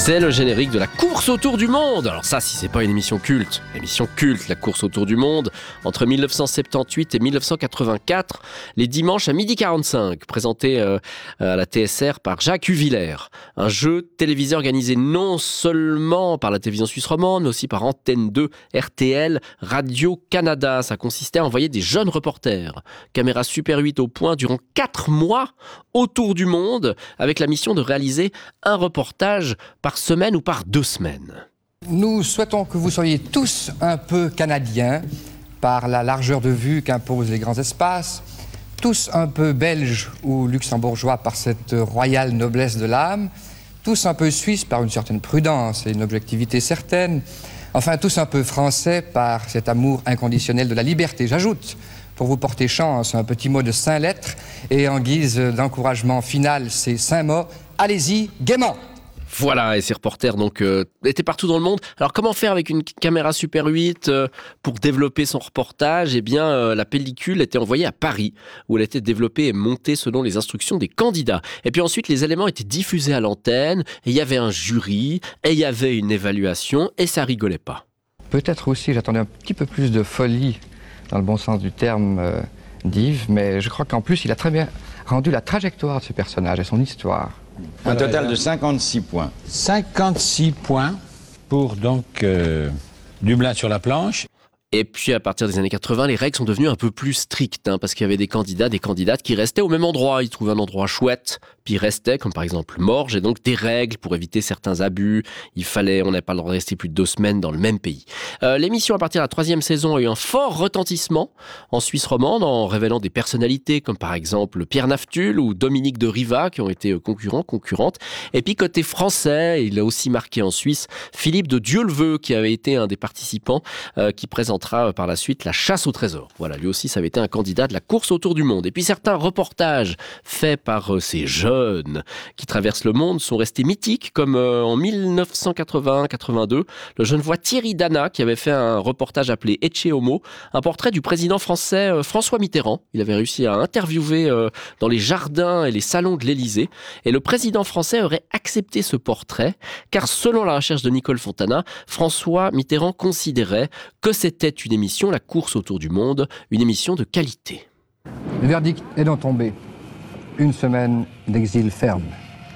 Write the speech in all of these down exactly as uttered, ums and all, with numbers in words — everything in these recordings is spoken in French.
C'est le générique de la course autour du monde. Alors ça, si c'est pas une émission culte, émission culte, la course autour du monde, entre dix-neuf cent soixante-dix-huit et dix-neuf cent quatre-vingt-quatre, les dimanches à midi quarante-cinq, présenté euh, à la T S R par Jacques Huvillers. Un jeu télévisé organisé non seulement par la télévision suisse romande, mais aussi par Antenne deux, R T L, Radio-Canada. Ça consistait à envoyer des jeunes reporters, caméra Super huit au point, durant quatre mois autour du monde, avec la mission de réaliser un reportage par semaine ou par deux semaines. Nous souhaitons que vous soyez tous un peu canadiens par la largeur de vue qu'imposent les grands espaces, tous un peu belges ou luxembourgeois par cette royale noblesse de l'âme, tous un peu suisses par une certaine prudence et une objectivité certaine, enfin tous un peu français par cet amour inconditionnel de la liberté. J'ajoute, pour vous porter chance, un petit mot de cinq lettres et en guise d'encouragement final, ces cinq mots, allez-y, gaiement. Voilà, et ces reporters donc euh, étaient partout dans le monde. Alors comment faire avec une caméra Super huit euh, pour développer son reportage ? Eh bien, euh, la pellicule était envoyée à Paris, où elle était développée et montée selon les instructions des candidats. Et puis ensuite, les éléments étaient diffusés à l'antenne, et il y avait un jury, et il y avait une évaluation, et ça rigolait pas. Peut-être aussi, j'attendais un petit peu plus de folie, dans le bon sens du terme, euh, d'Yves, mais je crois qu'en plus, il a très bien rendu la trajectoire de ce personnage et son histoire. Un Alors, total de cinquante-six points. cinquante-six points pour donc euh, Dublin sur la planche. Et puis à partir des années quatre-vingts, les règles sont devenues un peu plus strictes, hein, parce qu'il y avait des candidats, des candidates qui restaient au même endroit. Ils trouvaient un endroit chouette, puis ils restaient, comme par exemple Morges, et donc des règles pour éviter certains abus. Il fallait, on n'avait pas le droit de rester plus de deux semaines dans le même pays. Euh, l'émission, à partir de la troisième saison, a eu un fort retentissement en Suisse romande, en révélant des personnalités comme par exemple Pierre Naftul ou Dominique de Riva, qui ont été concurrents, concurrentes. Et puis côté français, il a aussi marqué en Suisse Philippe de Dieuleveux, qui avait été un des participants euh, qui présentera par la suite la chasse au trésor. Voilà, lui aussi, ça avait été un candidat de la course autour du monde. Et puis certains reportages faits par euh, ces jeunes qui traversent le monde sont restés mythiques, comme euh, en dix-neuf cent quatre-vingt quatre-vingt-deux, le Genevois Thierry Dana qui avait fait un reportage appelé Ecce Homo, un portrait du président français euh, François Mitterrand. Il avait réussi à interviewer euh, dans les jardins et les salons de l'Élysée. Et le président français aurait accepté ce portrait, car selon la recherche de Nicole Fontana, François Mitterrand considérait que c'était une émission, la course autour du monde, une émission de qualité. Le verdict est donc tombé. Une semaine d'exil ferme.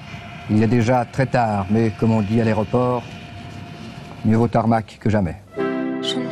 Il est déjà très tard, mais comme on dit à l'aéroport, mieux vaut tarmac que jamais.